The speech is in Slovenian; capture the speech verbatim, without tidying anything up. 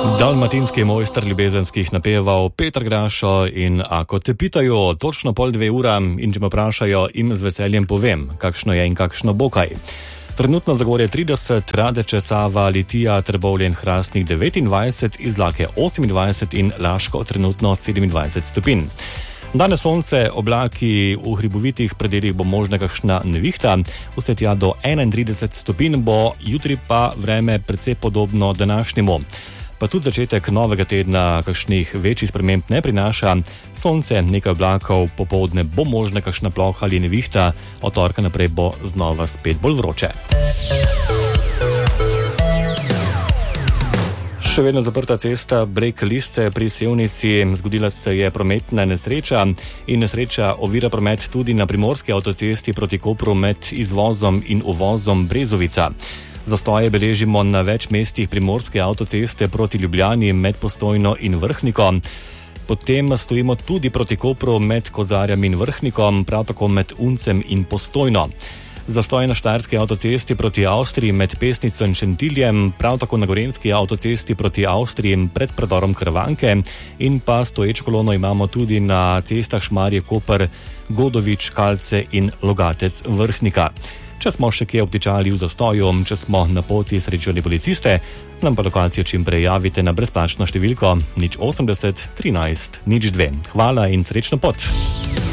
Dalmatinski mojster ljubezenskih napevov Peter Grašo in Ako te pitajo, točno pol dve ura in če me vprašajo, jim z veseljem povem, kakšno je in kakšno bo kaj. Trenutno Zagorje trideset, Radeče, Sava, Litija, Trbovlje in Hrastnik devetindvajset, Izlake osemindvajset in Laško trenutno sedemindvajset stopinj. Danes sonce, oblaki, v hribovitih predelih bo možna kakšna nevihta, vse tja do enaintrideset stopinj bo, jutri pa vreme precej podobno današnjemu. Pa tudi začetek novega tedna kakšnih večjih sprememb ne prinaša. Sonce, nekaj oblakov, popoldne bo možna kakšna ploha ali nevihta, od torka naprej bo znova spet bolj vroče. Še vedno zaprta cesta Breg-Lisce pri Sevnici, zgodila se je prometna nesreča in nesreča ovira promet tudi na primorski avtocesti proti Kopru med izvozom in uvozom Brezovica. Zastoje beležimo na več mestih primorske avtoceste proti Ljubljani med Postojno in Vrhnikom. Potem stojimo tudi proti Kopru med Kozarjem in Vrhnikom, prav tako med Uncem in Postojno. Zastoj na štajerski avtocesti proti Avstriji med Pesnico in Šentiljem, prav tako na gorenjski avtocesti proti Avstriji pred predorom Krvanke in pa stoječo kolono imamo tudi na cestah Šmarje-Koper, Godovič, Kalce in Logatec Vrhnika. Če smo še kje obtičali v zastoju, če smo na poti srečali policiste, nam pa lokacijo čim prej javite na brezplačno številko nič osemdeset trinajst nič dve. Hvala in srečno pot!